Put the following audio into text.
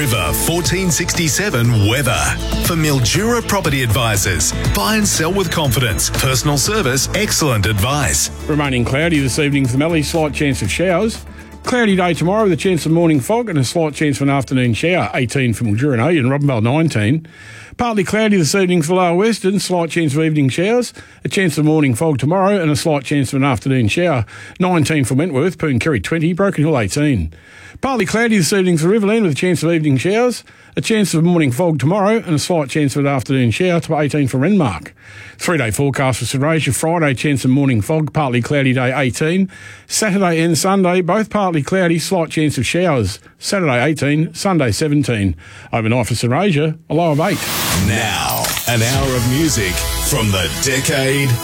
River 1467 weather. For Mildura Property Advisors, buy and sell with confidence. Personal service, excellent advice. Remaining cloudy this evening for Mallee, slight chance of showers. Cloudy day tomorrow with a chance of morning fog and a slight chance of an afternoon shower. 18 for Mildura and Robinvale 19. Partly cloudy this evening for Lower Western, slight chance of evening showers, a chance of morning fog tomorrow and a slight chance of an afternoon shower. 19 for Wentworth, Pooncarry 20, Broken Hill 18. Partly cloudy this evening for Riverland with a chance of evening showers, a chance of morning fog tomorrow and a slight chance of an afternoon shower to 18 for Renmark. 3-day forecast for St Rasia. Friday, chance of morning fog, partly cloudy day 18. Saturday and Sunday, both partly cloudy, slight chance of showers. Saturday 18, Sunday 17. Overnight for St Rasia, a low of 8. Now, an hour of music from the decade